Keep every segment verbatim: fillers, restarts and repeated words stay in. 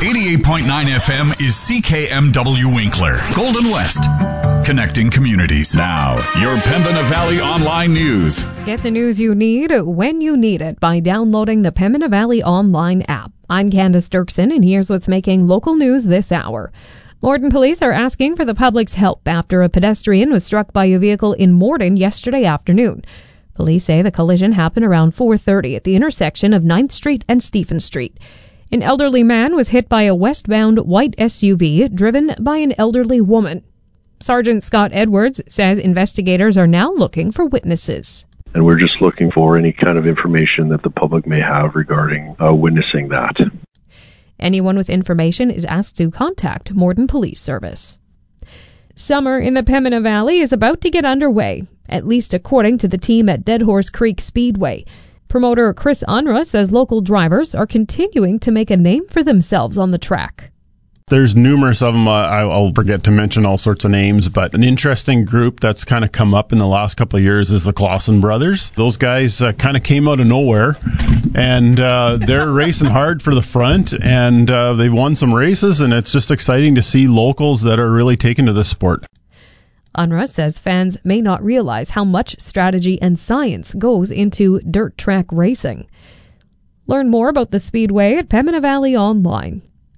eighty-eight point nine F M is C K M W Winkler, Golden West. Connecting communities. Now, your Pembina Valley Online News. Get the news you need when you need it by downloading the Pembina Valley Online app. I'm Candace Dirksen, and here's what's making local news this hour. Morden police are asking for the public's help after a pedestrian was struck by a vehicle in Morden yesterday afternoon. Police say the collision happened around four thirty at the intersection of ninth Street and Stephen Street. An elderly man was hit by a westbound white S U V driven by an elderly woman. Sergeant Scott Edwards says investigators are now looking for witnesses. And we're just looking for any kind of information that the public may have regarding uh, witnessing that. Anyone with information is asked to contact Morden Police Service. Summer in the Pembina Valley is about to get underway, at least according to the team at Dead Horse Creek Speedway. Promoter Chris Unruh says local drivers are continuing to make a name for themselves on the track. There's numerous of them. Uh, I'll forget to mention all sorts of names, but an interesting group that's kind of come up in the last couple of years is the Clausen brothers. Those guys uh, kind of came out of nowhere, and uh, they're racing hard for the front, and uh, they've won some races, and it's just exciting to see locals that are really taken to the sport. Unruh says fans may not realize how much strategy and science goes into dirt track racing. Learn more about the Speedway at Pembina Valley Online.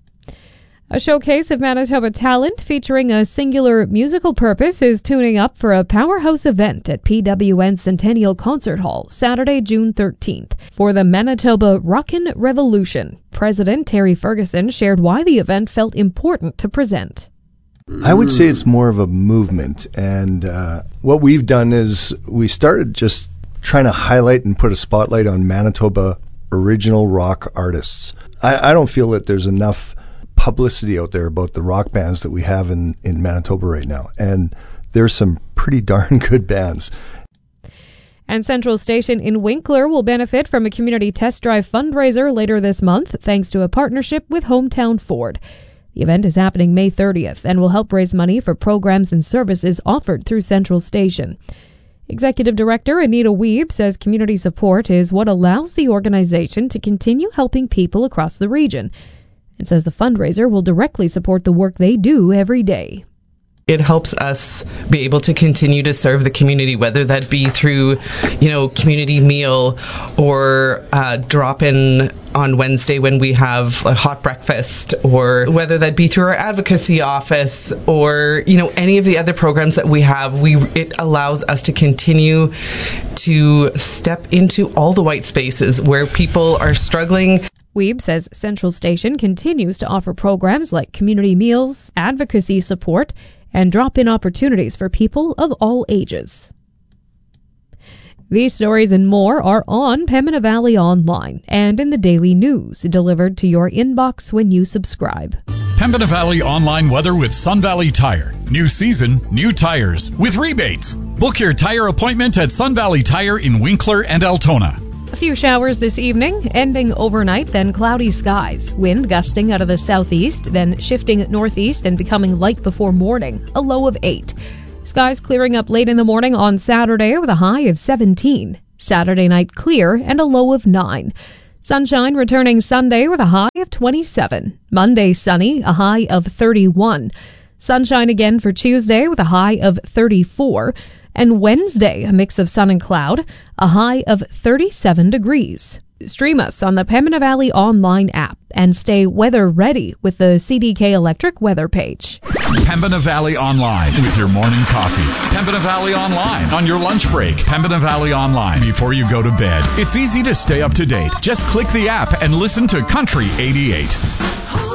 A showcase of Manitoba talent featuring a singular musical purpose is tuning up for a powerhouse event at P W N Centennial Concert Hall Saturday, June thirteenth for the Manitoba Rockin' Revolution. President Terry Ferguson shared why the event felt important to present. I would say it's more of a movement, and uh, what we've done is we started just trying to highlight and put a spotlight on Manitoba original rock artists. I, I don't feel that there's enough publicity out there about the rock bands that we have in, in Manitoba right now, and there's some pretty darn good bands. And Central Station in Winkler will benefit from a community test drive fundraiser later this month thanks to a partnership with Hometown Ford. The event is happening May thirtieth and will help raise money for programs and services offered through Central Station. Executive Director Anita Wiebe says community support is what allows the organization to continue helping people across the region, and says the fundraiser will directly support the work they do every day. It helps us be able to continue to serve the community, whether that be through, you know, community meal or uh, drop in on Wednesday when we have a hot breakfast, or whether that be through our advocacy office or, you know, any of the other programs that we have. We it allows us to continue to step into all the white spaces where people are struggling. Wiebe says Central Station continues to offer programs like community meals, advocacy support, and drop-in opportunities for people of all ages. These stories and more are on Pembina Valley Online and in the daily news delivered to your inbox when you subscribe. Pembina Valley Online weather with Sun Valley Tire. New season, new tires with rebates. Book your tire appointment at Sun Valley Tire in Winkler and Altona. A few showers this evening, ending overnight, then cloudy skies. Wind gusting out of the southeast, then shifting northeast and becoming light before morning, a low of eight. Skies clearing up late in the morning on Saturday with a high of seventeen. Saturday night clear and a low of nine. Sunshine returning Sunday with a high of twenty-seven. Monday sunny, a high of thirty-one. Sunshine again for Tuesday with a high of thirty-four. And Wednesday, a mix of sun and cloud, a high of thirty-seven degrees. Stream us on the Pembina Valley Online app and stay weather ready with the C D K Electric weather page. Pembina Valley Online with your morning coffee. Pembina Valley Online on your lunch break. Pembina Valley Online before you go to bed. It's easy to stay up to date. Just click the app and listen to Country eighty-eight.